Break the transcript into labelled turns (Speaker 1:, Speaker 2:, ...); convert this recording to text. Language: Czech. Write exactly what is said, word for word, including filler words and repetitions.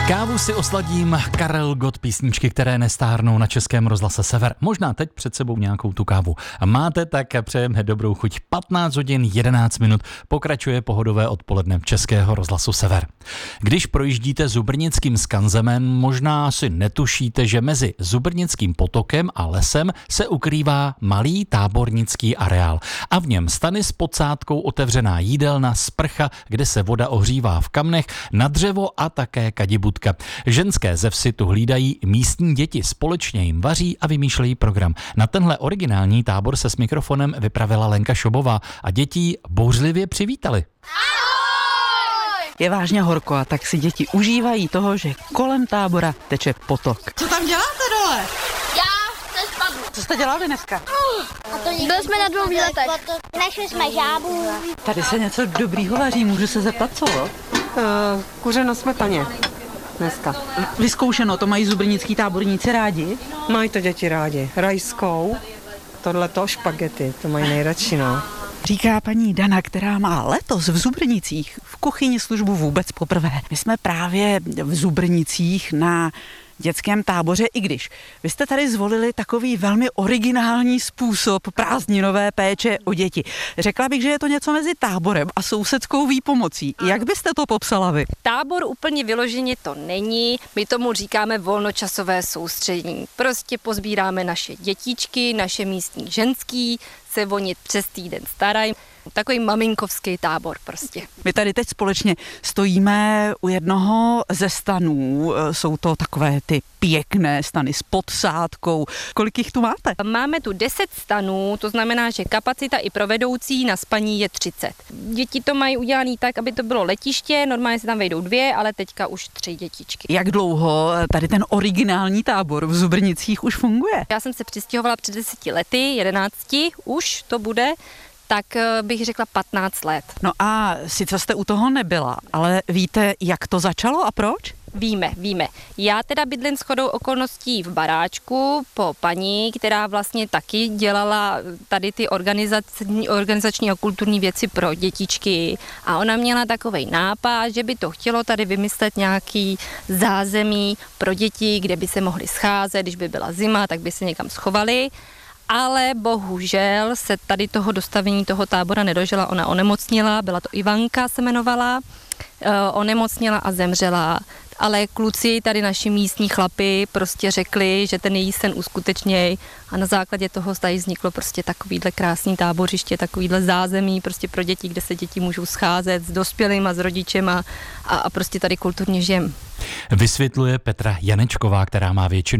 Speaker 1: Kávu si osladím, Karel Gott, písničky, které nestárnou na Českém rozhlase Sever. Možná teď před sebou nějakou tu kávu máte, tak přejeme dobrou chuť. patnáct hodin jedenáct minut pokračuje pohodové odpoledne Českého rozhlasu Sever. Když projíždíte Zubrnickým skanzenem, možná si netušíte, že mezi Zubrnickým potokem a lesem se ukrývá malý tábornický areál. A v něm stany s podsádkou, otevřená jídelna, sprcha, kde se voda ohřívá v kamnech, na dřevo a také kadibudka. Ženské ze vsi tu hlídají místní děti, společně jim vaří a vymýšlejí program. Na tenhle originální tábor se s mikrofonem vypravila Lenka Šobová a děti bouřlivě přivítali.
Speaker 2: Je vážně horko a tak si děti užívají toho, že kolem tábora teče potok.
Speaker 3: Co tam děláte dole?
Speaker 4: Já se spadnu.
Speaker 2: Co jste dělali dneska?
Speaker 4: Byli jsme na dvou výletech. Našli jsme žábu.
Speaker 2: Tady se něco dobrýho vaří, můžu se zeptat, co?
Speaker 3: Uh, kuře na smetaně. Dneska.
Speaker 2: Vyzkoušeno, to mají zubrnický táborníci rádi?
Speaker 3: Mají to děti rádi. Rajskou, tohleto špagety, to mají nejradši, no.
Speaker 2: Říká paní Dana, která má letos v Zubrnicích v kuchyni službu vůbec poprvé. My jsme právě v Zubrnicích na dětském táboře, i když vy jste tady zvolili takový velmi originální způsob prázdninové péče o děti. Řekla bych, že je to něco mezi táborem a sousedskou výpomocí. Jak byste to popsala vy?
Speaker 5: Tábor úplně vyloženě to není, my tomu říkáme volnočasové soustředění. Prostě pozbíráme naše dětičky, naše místní ženský, se vonit přes týden starají. Takový maminkovský tábor prostě.
Speaker 2: My tady teď společně stojíme u jednoho ze stanů. Jsou to takové ty pěkné stany s podsádkou. Kolik jich tu máte?
Speaker 5: Máme tu deset stanů, to znamená, že kapacita i pro vedoucí na spaní je třicet. Děti to mají udělané tak, aby to bylo letiště, normálně se tam vejdou dvě, ale teďka už tři dětičky.
Speaker 2: Jak dlouho tady ten originální tábor v Zubrnicích už funguje?
Speaker 5: Já jsem se přistěhovala před deseti lety, jedenácti, už to bude, tak bych řekla patnáct let.
Speaker 2: No a sice jste u toho nebyla, ale víte, jak to začalo a proč?
Speaker 5: Víme, víme. Já teda bydlím shodou okolností v baráčku po paní, která vlastně taky dělala tady ty organizační, organizační a kulturní věci pro dětičky a ona měla takovej nápad, že by to chtělo tady vymyslet nějaký zázemí pro děti, kde by se mohly scházet, když by byla zima, tak by se někam schovali. Ale bohužel se tady toho dostavení toho tábora nedožila, ona onemocnila, byla to Ivanka se jmenovala, onemocněla a zemřela, ale kluci, tady naši místní chlapi prostě řekli, že ten její sen uskutečněj a na základě toho tady vzniklo prostě takovýhle krásný tábořiště, takovýhle zázemí prostě pro děti, kde se děti můžou scházet s dospělýma, s rodičema a, a prostě tady kulturně žijem.
Speaker 1: Vysvětluje Petra Janečková, která má většinu